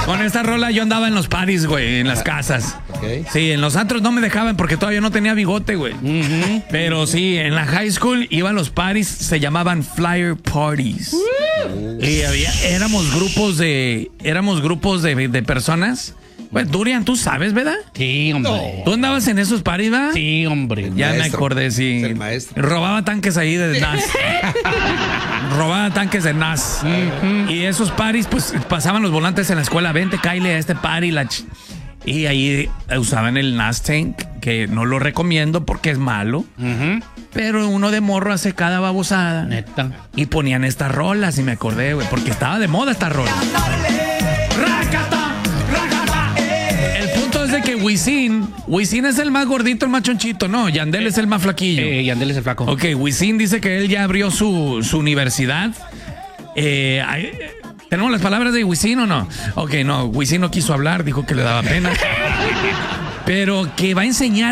Con esta rola yo andaba en los parties, güey, en las casas. Okay. Sí, en los antros no me dejaban porque todavía no tenía bigote, güey. Pero sí, en la high school iba a los parties, se llamaban flyer parties. Y éramos grupos de personas. Pues, Durian, tú sabes, ¿verdad? Sí, hombre. No. ¿Tú andabas en esos parties, va? Sí, hombre. Ya me maestro. acordé, sí. Es el maestro. Robaba tanques ahí de NAS. Robaba tanques de NAS. Y esos paris, pues pasaban los volantes en la escuela. Vente, Kyle, a este party. Y ahí usaban el NAS tank, que no lo recomiendo porque es malo. Pero uno de morro hace cada babosada. Neta. Y ponían estas rolas, y me acordé, güey, porque estaba de moda esta rola. ¡Rácata! ¡Rácata! El punto es de que Wisin es el más gordito, el más chonchito, no, Yandel es el más flaquillo. Yandel es el flaco. Ok, Wisin dice que él ya abrió su universidad. ¿Tenemos las palabras de Wisin o no? Ok, no, Wisin no quiso hablar, dijo que le daba pena. Pero que va a enseñar